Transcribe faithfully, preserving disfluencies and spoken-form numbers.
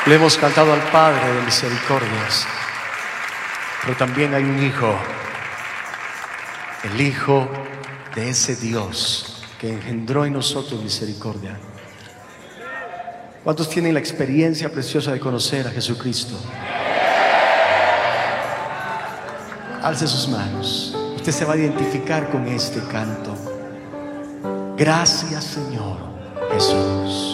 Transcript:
Le hemos cantado al Padre de misericordias, pero también hay un Hijo, el Hijo de ese Dios que engendró en nosotros misericordia. ¿Cuántos tienen la experiencia preciosa de conocer a Jesucristo? Alce sus manos. Usted se va a identificar con este canto. Gracias, Señor Jesús.